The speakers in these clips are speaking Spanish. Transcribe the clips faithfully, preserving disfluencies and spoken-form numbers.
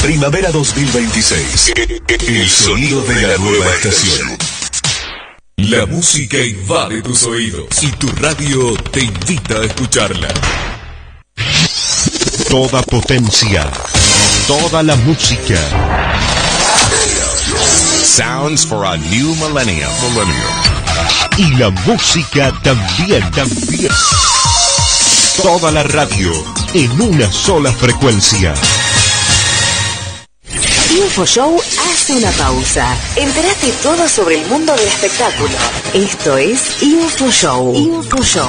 Primavera dos mil veintiséis. El sonido de la nueva estación. La música invade tus oídos y tu radio te invita a escucharla. Toda potencia, toda la música. Sounds for a new millennium. Millennium. Y la música también, también. Toda la radio en una sola frecuencia. InfoShow hace una pausa. Entérate todo sobre el mundo del espectáculo. Esto es InfoShow. InfoShow.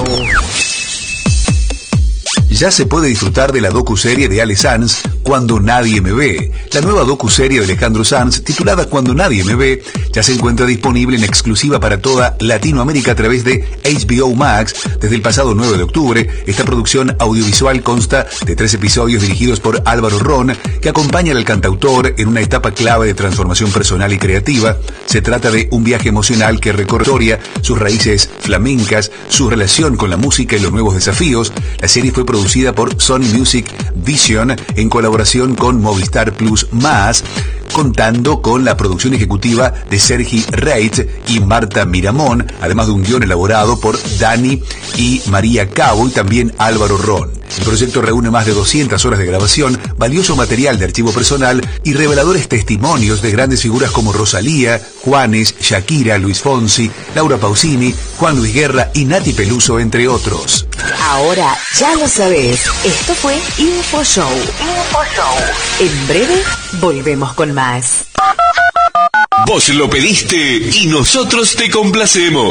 Ya se puede disfrutar de la docuserie de Ale Sanz, Cuando Nadie Me Ve. La nueva docuserie de Alejandro Sanz, titulada Cuando Nadie Me Ve, ya se encuentra disponible en exclusiva para toda Latinoamérica a través de H B O Max desde el pasado nueve de octubre. Esta producción audiovisual consta de tres episodios dirigidos por Álvaro Ron, que acompañan al cantautor en una etapa clave de transformación personal y creativa. Se trata de un viaje emocional que recorre sus raíces flamencas, su relación con la música y los nuevos desafíos. La serie fue producida por Sony Music Vision en colaboración con Movistar Plus Más, contando con la producción ejecutiva de Sergi Reit y Marta Miramón, además de un guión elaborado por Dani y María Cabo y también Álvaro Ron. El proyecto reúne más de doscientas horas de grabación, valioso material de archivo personal y reveladores testimonios de grandes figuras como Rosalía, Juanes, Shakira, Luis Fonsi, Laura Pausini, Juan Luis Guerra y Nati Peluso, entre otros. Ahora ya lo sabés, esto fue InfoShow. InfoShow. En breve volvemos con más. Vos lo pediste y nosotros te complacemos.